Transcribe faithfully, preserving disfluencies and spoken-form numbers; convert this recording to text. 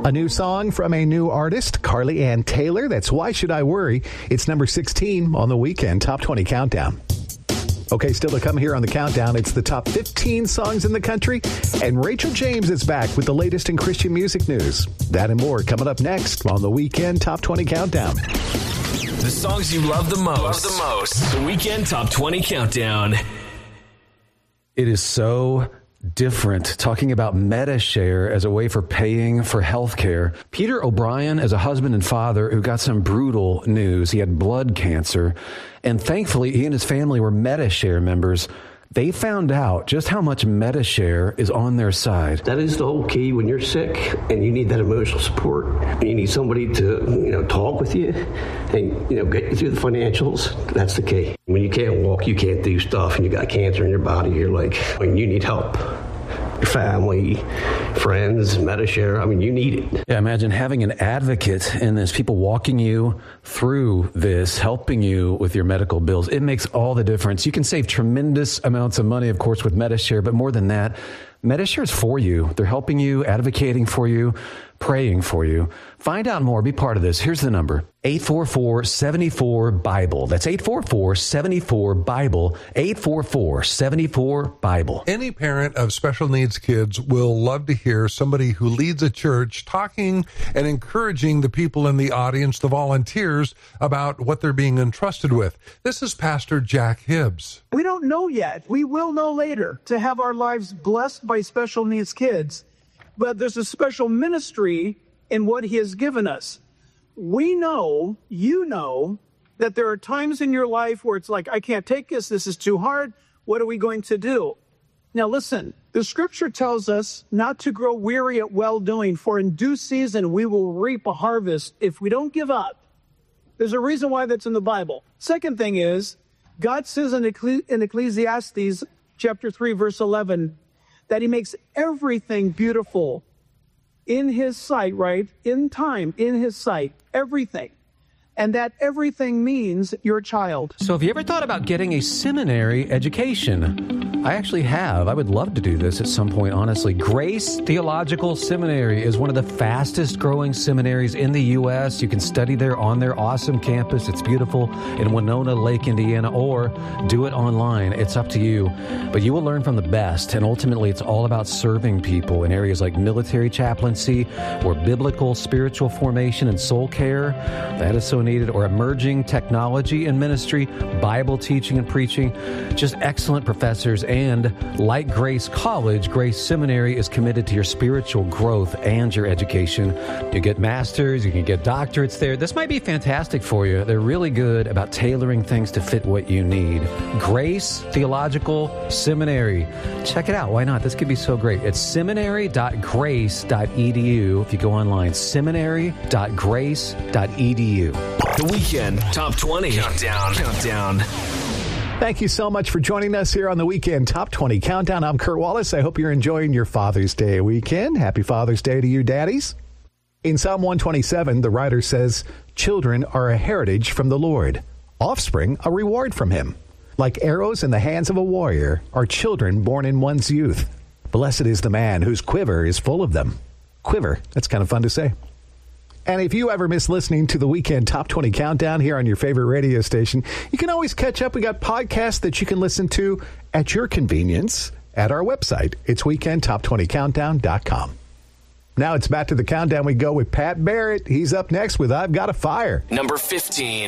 A new song from a new artist, Carly Ann Taylor. That's Why Should I Worry? It's number sixteen on the Weekend Top twenty Countdown. Okay, still to come here on the countdown, it's the top fifteen songs in the country. And Rachel James is back with the latest in Christian music news. That and more coming up next on the Weekend Top twenty Countdown. The songs you love the most. Love the most. The Weekend Top twenty Countdown. It is so different talking about MediShare as a way for paying for health care. Peter O'Brien is a husband and father who got some brutal news. He had blood cancer, and thankfully he and his family were MediShare members. They found out just how much MediShare is on their side. That is the whole key when you're sick and you need that emotional support. You need somebody to, you know, talk with you and, you know, get you through the financials. That's the key. When you can't walk, you can't do stuff, and you got cancer in your body, you're like, when you need help. Your family, friends, MediShare. I mean, you need it. Yeah, imagine having an advocate in this, people walking you through this, helping you with your medical bills. It makes all the difference. You can save tremendous amounts of money, of course, with MediShare, but more than that, MediShare is for you. They're helping you, advocating for you, praying for you. Find out more. Be part of this. Here's the number. eight four four, seven four, BIBLE. That's eight four four, seven four, BIBLE. eight four four, seven four, BIBLE. Any parent of special needs kids will love to hear somebody who leads a church talking and encouraging the people in the audience, the volunteers, about what they're being entrusted with. This is Pastor Jack Hibbs. We don't know yet. We will know later to have our lives blessed by special needs kids. But there's a special ministry in what he has given us. We know, you know, that there are times in your life where it's like, I can't take this, this is too hard, what are we going to do? Now listen, the scripture tells us not to grow weary at well-doing, for in due season we will reap a harvest if we don't give up. There's a reason why that's in the Bible. Second thing is, God says in Ecclesiastes chapter three, verse eleven, that he makes everything beautiful in his sight, right? In time, in his sight, everything. And that everything means your child. So have you ever thought about getting a seminary education? I actually have. I would love to do this at some point, honestly. Grace Theological Seminary is one of the fastest growing seminaries in the U S You can study there on their awesome campus. It's beautiful in Winona Lake, Indiana, or do it online. It's up to you. But you will learn from the best, and ultimately it's all about serving people in areas like military chaplaincy or biblical spiritual formation and soul care. That is so needed. Or emerging technology and ministry, Bible teaching and preaching. Just excellent professors. And like Grace College, Grace Seminary is committed to your spiritual growth and your education. You get masters, you can get doctorates there. This might be fantastic for you. They're really good about tailoring things to fit what you need. Grace Theological Seminary. Check it out. Why not? This could be so great. It's seminary dot grace dot e d u. If you go online, seminary dot grace dot e d u. The Weekend Top twenty Countdown. Countdown. Thank you so much for joining us here on the Weekend Top twenty Countdown. I'm Kurt Wallace. I hope you're enjoying your Father's Day weekend. Happy Father's Day to you, daddies. In Psalm one twenty-seven, the writer says, children are a heritage from the Lord, offspring a reward from him. Like arrows in the hands of a warrior are children born in one's youth. Blessed is the man whose quiver is full of them. Quiver, that's kind of fun to say. And if you ever miss listening to the Weekend Top twenty Countdown here on your favorite radio station, you can always catch up. We got podcasts that you can listen to at your convenience at our website. It's weekend top twenty countdown dot com. Now it's back to the countdown we go with Pat Barrett. He's up next with I've Got a Fire. Number fifteen.